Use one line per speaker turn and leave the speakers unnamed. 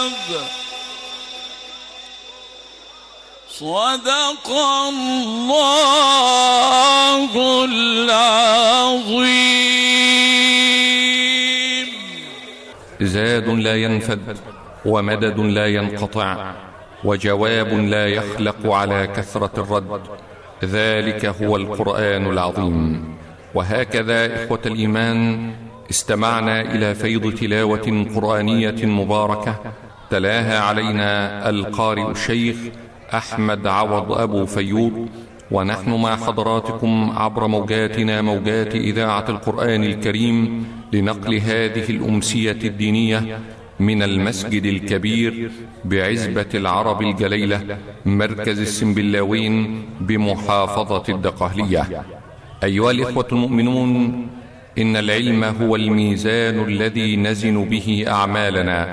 صدق الله العظيم.
زاد لا ينفد ومدد لا ينقطع وجواب لا يخلق على كثرة الرد، ذلك هو القرآن العظيم. وهكذا إخوة الإيمان استمعنا إلى فيض تلاوة قرآنية مباركة تلاها علينا القارئ الشيخ أحمد عوض أبو فيوض، ونحن مع حضراتكم عبر موجاتنا موجات إذاعة القرآن الكريم لنقل هذه الأمسية الدينية من المسجد الكبير بعزبة العرب الجليلة مركز السنبلاوين بمحافظة الدقهلية. أيها الإخوة المؤمنون، إن العلم هو الميزان الذي نزن به أعمالنا